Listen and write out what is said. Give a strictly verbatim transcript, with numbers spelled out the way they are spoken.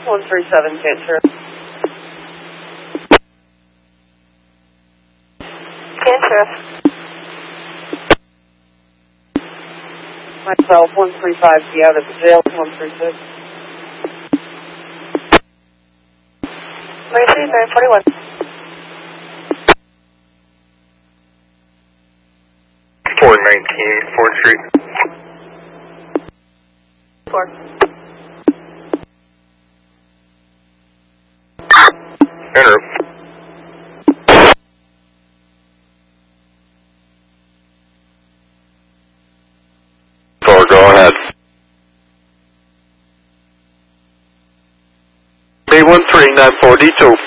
one three seven, Cancer. Cancer. Myself, one three five, be out of the jail, one three six. Mercy, nine forty-one. four nineteen, fourth Street. four. Enter. four, go ahead. B one three nine four D two.